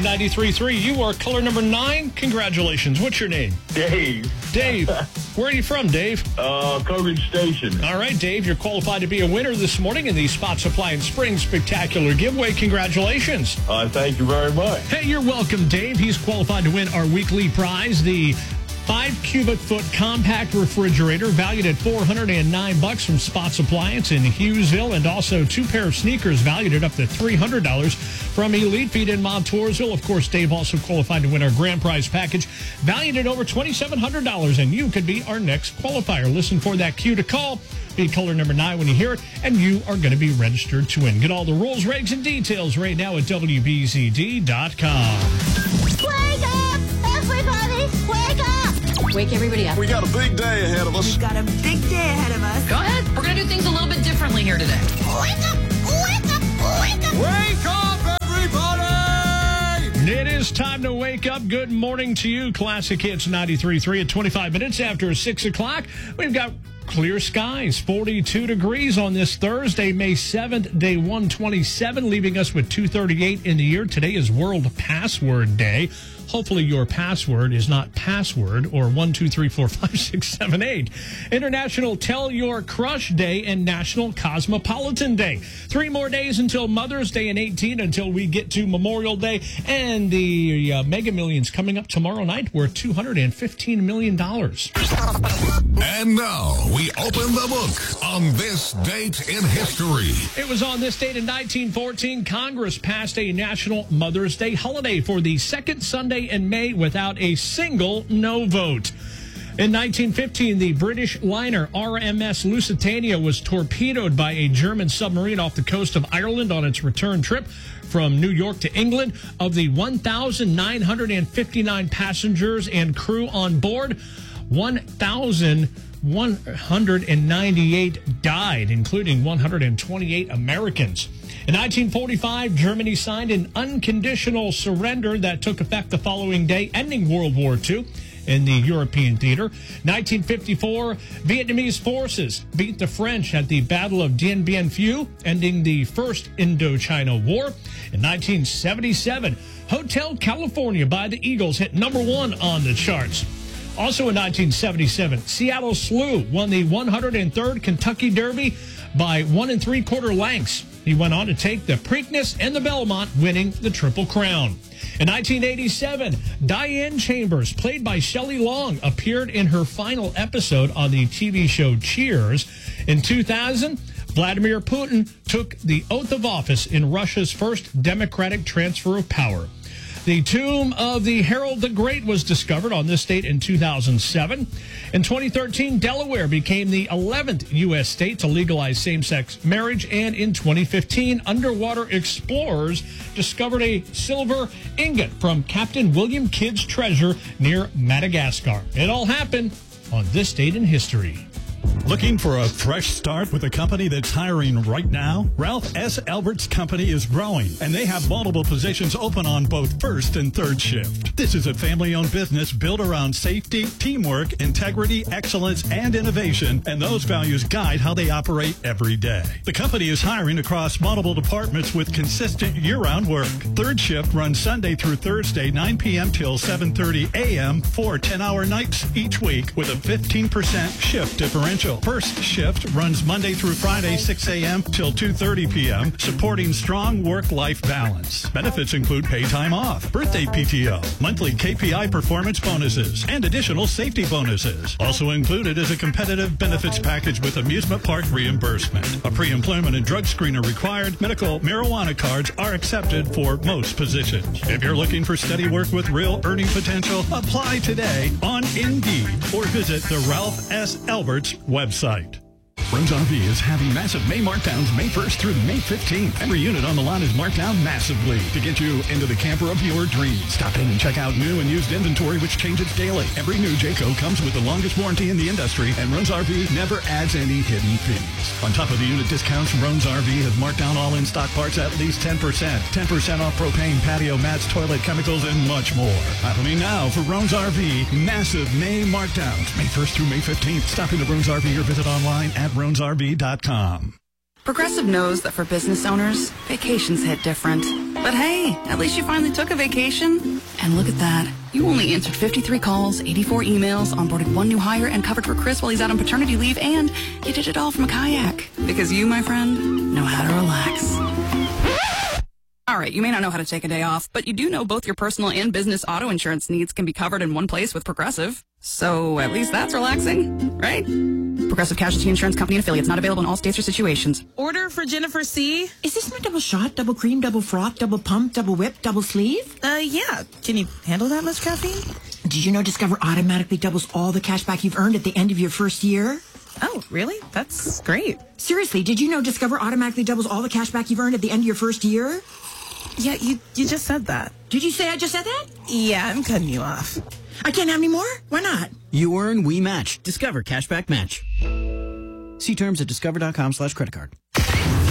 93.3. You are caller number 9. Congratulations. What's your name? Dave. Dave. Where are you from, Dave? Courage Station. All right, Dave, you're qualified to be a winner this morning in the Spot Supply and Spring Spectacular Giveaway. Congratulations. Thank you very much. Hey, you're welcome, Dave. He's qualified to win our weekly prize, the 5 cubic foot compact refrigerator valued at $409 from Spots Appliance in Hughesville, and also 2 pair of sneakers valued at up to $300 from Elite Feet in Montoursville. Of course, Dave also qualified to win our grand prize package valued at over $2,700, and you could be our next qualifier. Listen for that cue to call. Be caller number 9 when you hear it, and you are going to be registered to win. Get all the rules, regs, and details right now at WBZD.com. Wake up! Everybody, wake up! Wake everybody up. We got a big day ahead of us. We've got a big day ahead of us. Go ahead. We're going to do things a little bit differently here today. Wake up! Wake up! Wake up! Wake up, everybody! It is time to wake up. Good morning to you. Classic Hits 93.3 at 25 minutes after 6 o'clock. We've got clear skies, 42 degrees on this Thursday, May 7th, day 127, leaving us with 238 in the year. Today is World Password Day. Hopefully your password is not password or 1234567 International Tell Your Crush Day and National Cosmopolitan Day. 3 more days until Mother's Day and 18 until we get to Memorial Day. And the Mega Millions coming up tomorrow night worth $215 million. And now we open the book on this date in history. It was on this date in 1914, Congress passed a National Mother's Day holiday for the second Sunday in May without a single no vote. In 1915, the British liner RMS Lusitania was torpedoed by a German submarine off the coast of Ireland on its return trip from New York to England. Of the 1,959 passengers and crew on board, 1,198 died, including 128 Americans. In 1945, Germany signed an unconditional surrender that took effect the following day, ending World War II in the European theater. 1954, Vietnamese forces beat the French at the Battle of Dien Bien Phu, ending the First Indochina War. In 1977, Hotel California by the Eagles hit #1 on the charts. Also in 1977, Seattle Slew won the 103rd Kentucky Derby by 1 3/4 lengths. He went on to take the Preakness and the Belmont, winning the Triple Crown. In 1987, Diane Chambers, played by Shelley Long, appeared in her final episode on the TV show Cheers. In 2000, Vladimir Putin took the oath of office in Russia's first democratic transfer of power. The tomb of the Harold the Great was discovered on this date in 2007. In 2013, Delaware became the 11th U.S. state to legalize same-sex marriage. And in 2015, underwater explorers discovered a silver ingot from Captain William Kidd's treasure near Madagascar. It all happened on this date in history. Looking for a fresh start with a company that's hiring right now? Ralph S. Albert's company is growing, and they have multiple positions open on both first and third shift. This is a family-owned business built around safety, teamwork, integrity, excellence, and innovation, and those values guide how they operate every day. The company is hiring across multiple departments with consistent year-round work. Third shift runs Sunday through Thursday, 9 p.m. till 7:30 a.m. for 10-hour nights each week with a 15% shift differential. First shift runs Monday through Friday, 6 a.m. till 2:30 p.m., supporting strong work-life balance. Benefits include pay time off, birthday PTO, monthly KPI performance bonuses, and additional safety bonuses. Also included is a competitive benefits package with amusement park reimbursement. A pre-employment and drug screen are required. Medical marijuana cards are accepted for most positions. If you're looking for steady work with real earning potential, apply today on Indeed or visit the Ralph S. Alberts website. Rose RV is having massive May markdowns May 1st through May 15th. Every unit on the lot is marked down massively to get you into the camper of your dreams. Stop in and check out new and used inventory, which changes daily. Every new Jayco comes with the longest warranty in the industry, and Rose RV never adds any hidden fees. On top of the unit discounts, Rose RV has marked down all in-stock parts at least 10%. 10% off propane, patio mats, toilet chemicals, and much more. Happening now for Rose RV. Massive May markdowns May 1st through May 15th. Stop into Rose RV or visit online at RonesRV.com. Progressive knows that for business owners, vacations hit different. But hey, at least you finally took a vacation. And look at that. You only answered 53 calls, 84 emails, onboarded 1 new hire, and covered for Chris while he's out on paternity leave, and you did it all from a kayak. Because you, my friend, know how to relax. All right, you may not know how to take a day off, but you do know both your personal and business auto insurance needs can be covered in one place with Progressive. So at least that's relaxing, right? Progressive Casualty Insurance Company and affiliates, not available in all states or situations. Order for Jennifer C. Is this my double shot, double cream, double froth, double pump, double whip, double sleeve? Yeah. Can you handle that much caffeine? Did you know Discover automatically doubles all the cash back you've earned at the end of your first year? Oh, really? That's great. Seriously, did you know Discover automatically doubles all the cash back you've earned at the end of your first year? Yeah, you just said that. Did you say I just said that? Yeah, I'm cutting you off. I can't have any more? Why not? You earn, we match. Discover Cashback Match. See terms at discover.com/creditcard.